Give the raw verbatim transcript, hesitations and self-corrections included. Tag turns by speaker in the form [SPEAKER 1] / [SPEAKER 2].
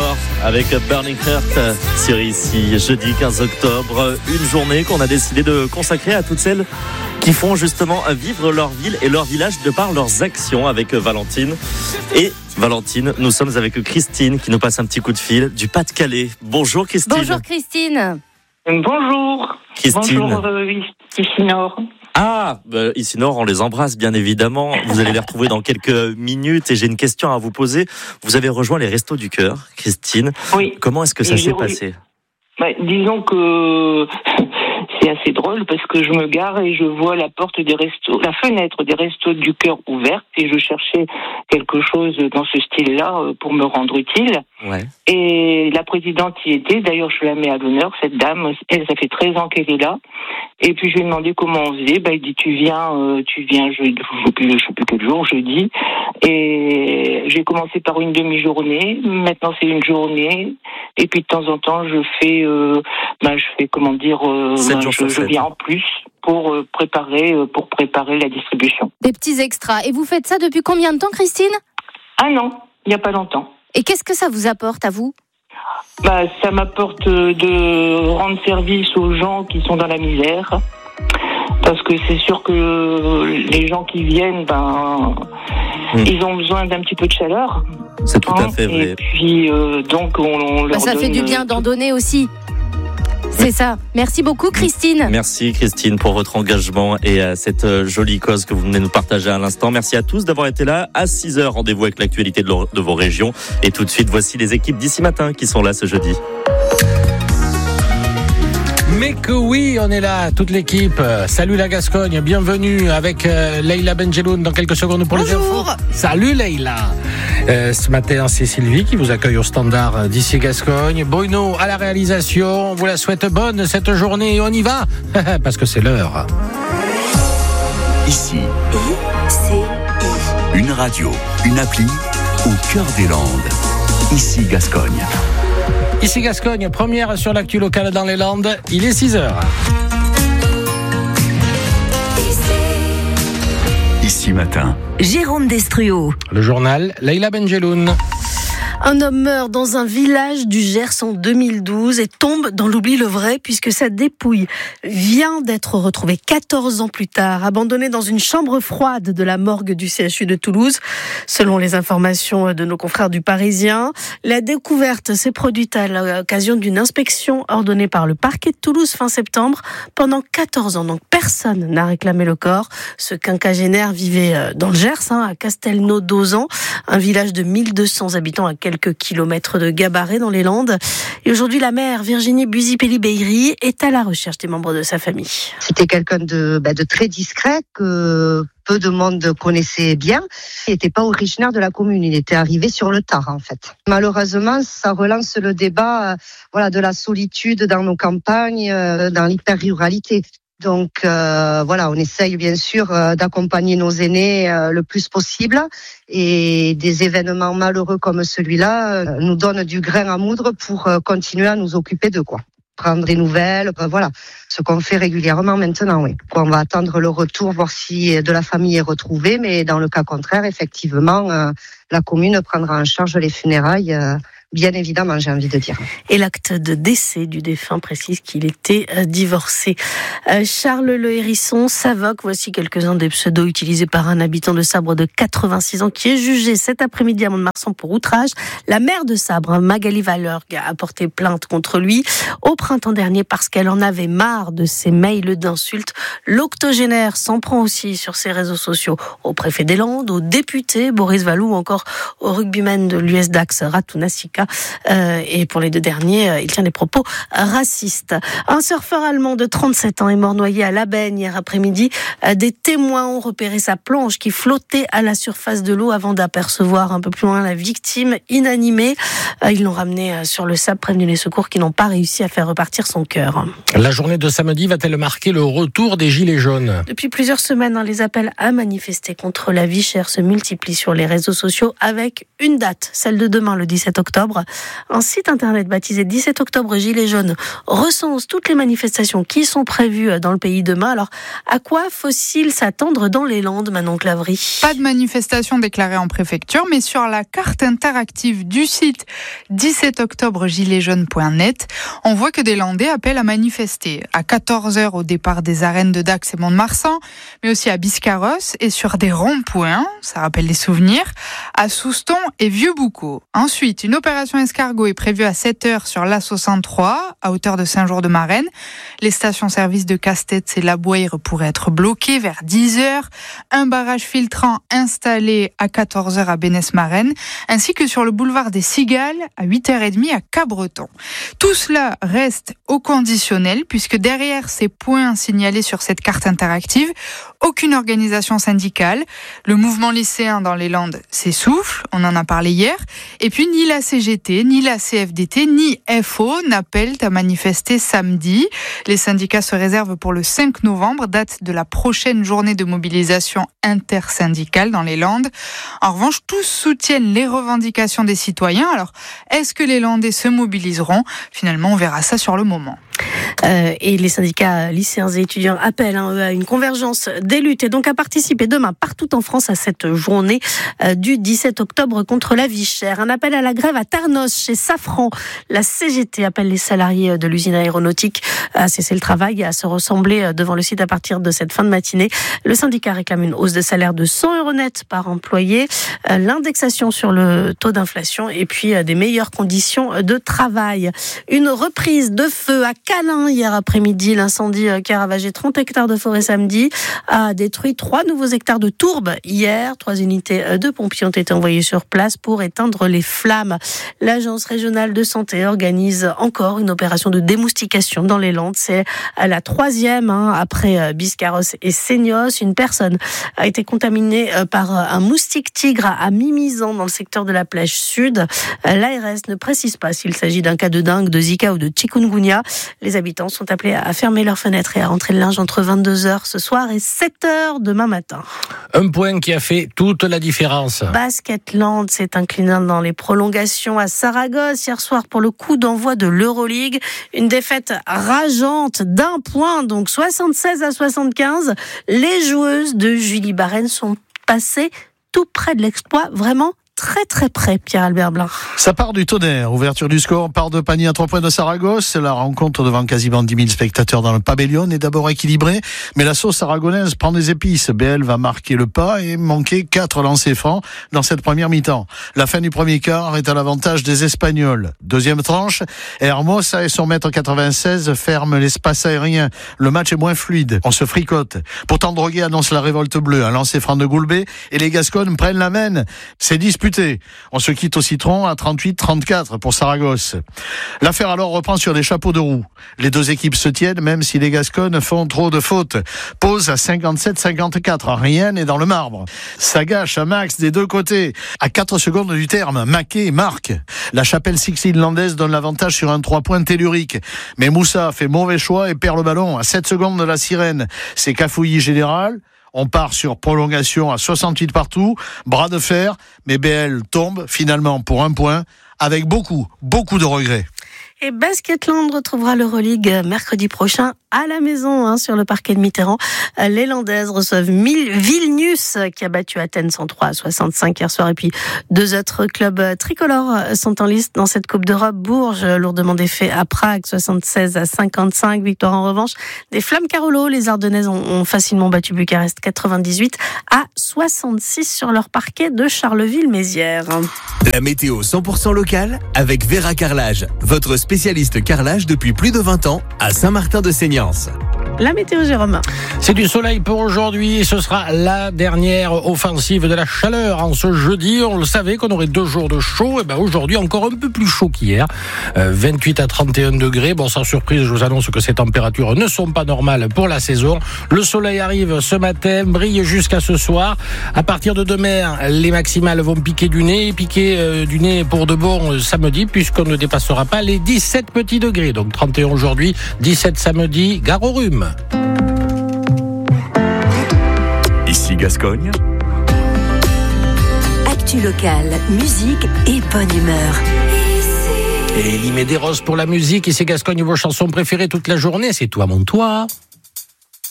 [SPEAKER 1] Paramore avec Burning Heart sur ici, jeudi quinze octobre, une journée qu'on a décidé de consacrer à toutes celles qui font justement vivre leur ville et leur village de par leurs actions avec Valentine. Et Valentine, nous sommes avec Christine qui nous passe un petit coup de fil du Pas-de-Calais. Bonjour Christine.
[SPEAKER 2] Bonjour Christine.
[SPEAKER 3] Bonjour.
[SPEAKER 1] Christine.
[SPEAKER 3] Bonjour euh, Isinor.
[SPEAKER 1] Ah, bah, Isinor, on les embrasse bien évidemment. Vous allez les retrouver dans quelques minutes et j'ai une question à vous poser. Vous avez rejoint les Restos du Cœur, Christine.
[SPEAKER 3] Oui.
[SPEAKER 1] Comment est-ce que ça
[SPEAKER 3] Et
[SPEAKER 1] s'est
[SPEAKER 3] j'ai...
[SPEAKER 1] passé ?
[SPEAKER 3] Bah, disons que c'est assez drôle parce que je me gare et je vois la porte des restos, la fenêtre des Restos du Cœur ouverte et je cherchais quelque chose dans ce style-là pour me rendre utile.
[SPEAKER 1] Ouais.
[SPEAKER 3] Et la présidente y était, d'ailleurs je la mets à l'honneur, cette dame, elle, ça fait treize ans qu'elle est là. Et puis je lui ai demandé comment on faisait, bah, il dit tu viens, euh, tu viens, je ne sais plus, je sais plus quel jour, jeudi. Et j'ai commencé par une demi-journée, maintenant c'est une journée. Et puis de temps en temps je fais, euh, bah, je fais comment dire, euh, bah, je, je viens en plus pour euh, préparer, euh, pour préparer la distribution.
[SPEAKER 2] Des petits extras. Et vous faites ça depuis combien de temps, Christine ?
[SPEAKER 3] Ah non, il n'y a pas longtemps.
[SPEAKER 2] Et qu'est-ce que ça vous apporte à vous ?
[SPEAKER 3] Bah, ça m'apporte de rendre service aux gens qui sont dans la misère. Parce que c'est sûr que les gens qui viennent, ben, mmh. ils ont besoin d'un petit peu de chaleur.
[SPEAKER 1] C'est tout hein, à fait vrai.
[SPEAKER 3] Et puis, euh, donc, on, on leur
[SPEAKER 2] bah, ça
[SPEAKER 3] donne...
[SPEAKER 2] fait du bien d'en donner aussi. C'est ça. Merci beaucoup, Christine.
[SPEAKER 1] Merci, Christine, pour votre engagement et euh, cette euh, jolie cause que vous venez nous partager à l'instant. Merci à tous d'avoir été là. À six heures, rendez-vous avec l'actualité de, de vos régions. Et tout de suite, voici les équipes d'ici matin qui sont là ce jeudi.
[SPEAKER 4] Mais que oui, on est là, toute l'équipe. Salut la Gascogne, bienvenue avec euh, Leïla Benjeloun dans quelques secondes pour
[SPEAKER 2] Bonjour.
[SPEAKER 4] les infos. Salut Leïla. Euh, ce matin, c'est Sylvie qui vous accueille au standard d'ici Gascogne. Bruno à la réalisation. On vous la souhaite bonne cette journée et on y va parce que c'est l'heure.
[SPEAKER 5] Ici, une radio, une appli au cœur des Landes. Ici Gascogne.
[SPEAKER 4] Ici Gascogne, première sur l'actu locale dans les Landes, il est six heures.
[SPEAKER 5] Ici matin,
[SPEAKER 6] Jérôme Destruau.
[SPEAKER 4] Le journal, Leïla Benjeloun.
[SPEAKER 7] Un homme meurt dans un village du Gers en deux mille douze et tombe dans l'oubli le vrai puisque sa dépouille vient d'être retrouvée quatorze ans plus tard, abandonnée dans une chambre froide de la morgue du C H U de Toulouse. Selon les informations de nos confrères du Parisien, la découverte s'est produite à l'occasion d'une inspection ordonnée par le parquet de Toulouse fin septembre. Pendant quatorze ans, donc personne n'a réclamé le corps. Ce quinquagénaire vivait dans le Gers, hein, à Castelnau-d'Auzan, un village de mille deux cents habitants à quelques kilomètres de Gabarret dans les Landes. Et aujourd'hui, la mère Virginie Buzy-Pelibeyri est à la recherche des membres de sa famille.
[SPEAKER 8] C'était quelqu'un de, bah, de très discret que peu de monde connaissait bien. Il n'était pas originaire de la commune, il était arrivé sur le tard en fait. Malheureusement, ça relance le débat euh, voilà, de la solitude dans nos campagnes, euh, dans l'hyper-ruralité. Donc euh, voilà, on essaye bien sûr euh, d'accompagner nos aînés euh, le plus possible et des événements malheureux comme celui-là euh, nous donnent du grain à moudre pour euh, continuer à nous occuper de quoi. Prendre des nouvelles, euh, voilà, ce qu'on fait régulièrement maintenant, oui. On va attendre le retour, voir si de la famille est retrouvée, mais dans le cas contraire, effectivement, euh, la commune prendra en charge les funérailles. Euh, Bien évidemment, j'ai envie de dire.
[SPEAKER 7] Et l'acte de décès du défunt précise qu'il était euh, divorcé. Euh, Charles Le Hérisson s'avoque. Voici quelques-uns des pseudos utilisés par un habitant de Sabre de quatre-vingt-six ans qui est jugé cet après-midi à Mont-de-Marsan pour outrage. La maire de Sabre, Magali Valorgue, a porté plainte contre lui au printemps dernier parce qu'elle en avait marre de ses mails d'insultes. L'octogénaire s'en prend aussi sur ses réseaux sociaux au préfet des Landes, au député Boris Vallou ou encore au rugbyman de l'U S Dax Ratu Nasika. Euh, et pour les deux derniers, euh, il tient des propos racistes. Un surfeur allemand de trente-sept ans est mort noyé à Labenne hier après-midi. Euh, des témoins ont repéré sa planche qui flottait à la surface de l'eau avant d'apercevoir un peu plus loin la victime inanimée. Euh, ils l'ont ramené euh, sur le sable, prévenu les secours qui n'ont pas réussi à faire repartir son cœur.
[SPEAKER 4] La journée de samedi va-t-elle marquer le retour des Gilets jaunes ?
[SPEAKER 7] Depuis plusieurs semaines, hein, les appels à manifester contre la vie chère se multiplient sur les réseaux sociaux avec une date, celle de demain, le dix-sept octobre. octobre. Un site internet baptisé dix-sept octobre Gilets jaunes recense toutes les manifestations qui sont prévues dans le pays demain. Alors, à quoi faut-il s'attendre dans les Landes, Manon Clavry ?
[SPEAKER 6] Pas de manifestation déclarée en préfecture, mais sur la carte interactive du site dix-sept octobre gilets jaunes point net, on voit que des Landais appellent à manifester. À quatorze heures au départ des arènes de Dax et Mont-de-Marsan, mais aussi à Biscarrosse et sur des ronds-points, ça rappelle des souvenirs, à Souston et Vieux-Boucau. Ensuite, une opération escargot est prévue à sept heures sur l'A soixante-trois, à hauteur de Saint-Jour-de-Marraine. Les stations-service de Castex et La Bouèire pourraient être bloquées vers dix heures. Un barrage filtrant installé à quatorze heures à Bénesse-Marraine, ainsi que sur le boulevard des Cigales à huit heures trente à Cabreton. Tout cela reste au conditionnel, puisque derrière ces points signalés sur cette carte interactive, aucune organisation syndicale. Le mouvement lycéen dans les Landes s'essouffle, on en a parlé hier. Et puis ni la C G T, ni la C F D T, ni F O n'appellent à manifester samedi. Les syndicats se réservent pour le cinq novembre, date de la prochaine journée de mobilisation intersyndicale dans les Landes. En revanche, tous soutiennent les revendications des citoyens. Alors, est-ce que les Landais se mobiliseront ? Finalement, on verra ça sur le moment.
[SPEAKER 7] Euh, et les syndicats lycéens et étudiants appellent hein, eux, à une convergence des luttes et donc à participer demain partout en France à cette journée euh, du dix-sept octobre contre la vie chère. Un appel à la grève à Tarnos chez Safran. La C G T appelle les salariés de l'usine aéronautique à cesser le travail et à se rassembler devant le site à partir de cette fin de matinée. Le syndicat réclame une hausse de salaire de cent euros net par employé, euh, l'indexation sur le taux d'inflation et puis euh, des meilleures conditions de travail. Une reprise de feu à Calin hier après-midi. L'incendie qui a ravagé trente hectares de forêt samedi a détruit trois nouveaux hectares de tourbe hier. Trois unités de pompiers ont été envoyées sur place pour éteindre les flammes. L'agence régionale de santé organise encore une opération de démoustication dans les Landes. C'est la troisième hein, après Biscarrosse et Seignos. Une personne a été contaminée par un moustique tigre à Mimizan dans le secteur de la plage sud. L'A R S ne précise pas s'il s'agit d'un cas de dengue, de Zika ou de chikungunya. Les habitants sont appelés à fermer leurs fenêtres et à rentrer le linge entre vingt-deux heures ce soir et sept heures demain matin.
[SPEAKER 4] Un point qui a fait toute la différence.
[SPEAKER 7] Basketland s'est incliné dans les prolongations à Saragosse hier soir pour le coup d'envoi de l'Euroleague. Une défaite rageante d'un point, donc soixante-seize à soixante-quinze. Les joueuses de Julie Barène sont passées tout près de l'exploit, vraiment très très près, Pierre-Albert Blin.
[SPEAKER 9] Ça part du tonnerre. Ouverture du score, part de panier à trois points de Saragosse. La rencontre devant quasiment dix mille spectateurs dans le pavillon est d'abord équilibrée, mais la sauce aragonaise prend des épices. B L va marquer le pas et manquer quatre lancers francs dans cette première mi-temps. La fin du premier quart est à l'avantage des Espagnols. Deuxième tranche, Hermosa et son mètre quatre-vingt-seize ferment l'espace aérien. Le match est moins fluide. On se fricote. Pourtant, Droguet annonce la révolte bleue. Un lancer franc de Goulbet et les Gasconnes prennent la main. C'est disputé. On se quitte au citron à trente-huit trente-quatre pour Saragosse. L'affaire alors reprend sur des chapeaux de roue. Les deux équipes se tiennent même si les Gasconnes font trop de fautes. Pause à cinquante-sept cinquante-quatre. Rien n'est dans le marbre. Ça gâche à max des deux côtés. À quatre secondes du terme, Maquet marque. La chapelle six-landaise donne l'avantage sur un trois points tellurique. Mais Moussa fait mauvais choix et perd le ballon à sept secondes de la sirène. C'est cafouillis général. On part sur prolongation à soixante-huit partout, bras de fer, mais B L tombe finalement pour un point avec beaucoup, beaucoup de regrets.
[SPEAKER 7] Et Basketland retrouvera l'Euroleague mercredi prochain à la maison, hein, sur le parquet de Mitterrand. Les Landaises reçoivent Vilnius, qui a battu Athènes cent trois à soixante-cinq hier soir. Et puis, deux autres clubs tricolores sont en liste dans cette Coupe d'Europe. Bourges, lourdement défait à Prague, soixante-seize à cinquante-cinq. Victoire en revanche des Flammes Carolo. Les Ardennaises ont facilement battu Bucarest quatre-vingt-dix-huit à soixante-six sur leur parquet de Charleville-Mézières.
[SPEAKER 10] La météo cent pour cent locale avec Vera Carrelage, votre spécialiste carrelage depuis plus de vingt ans à Saint-Martin-de-Seignance.
[SPEAKER 7] La météo, Jérôme.
[SPEAKER 4] C'est du soleil pour aujourd'hui. Ce sera la dernière offensive de la chaleur en ce jeudi. On le savait qu'on aurait deux jours de chaud. Et ben aujourd'hui, encore un peu plus chaud qu'hier. Euh, vingt-huit à trente et un degrés. Bon, sans surprise, je vous annonce que ces températures ne sont pas normales pour la saison. Le soleil arrive ce matin, brille jusqu'à ce soir. À partir de demain, les maximales vont piquer du nez. Piquer euh, du nez pour de bon euh, samedi, puisqu'on ne dépassera pas les dix-sept petits degrés. Donc trente et un aujourd'hui, dix-sept samedi, gare au rhume.
[SPEAKER 5] Ici Gascogne.
[SPEAKER 11] Actu locale, musique et bonne humeur.
[SPEAKER 4] Et Elie Medeiros pour la musique, et c'est Gascogne, vos chansons préférées toute la journée, c'est Toi mon toi.